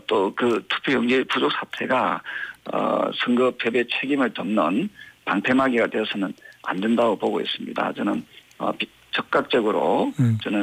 또 그 투표용지 부족 사태가 선거 패배 책임을 덮는 방패막이가 되어서는 안 된다고 보고 있습니다. 저는 적극적으로 저는